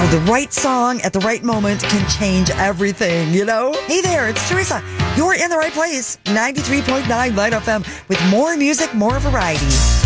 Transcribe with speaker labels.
Speaker 1: the right song at the right moment can change everything, you know? Hey there, it's Teresa. You're in the right place. 93.9 Light FM with more music, more variety.